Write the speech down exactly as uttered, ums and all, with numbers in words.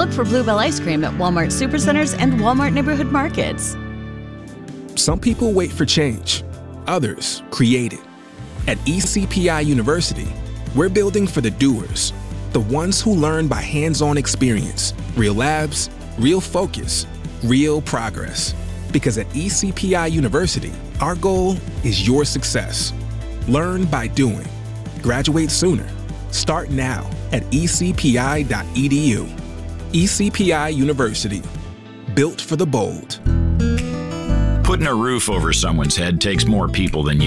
look for Bluebell ice cream at Walmart Supercenters and Walmart Neighborhood Markets. Some people wait for change. Others create it. At E C P I University, we're building for the doers, the ones who learn by hands-on experience, real labs, real focus, real progress. Because at E C P I University, our goal is your success. Learn by doing. Graduate sooner. Start now at e c p i dot e d u. E C P I University, built for the bold. Putting a roof over someone's head takes more people than you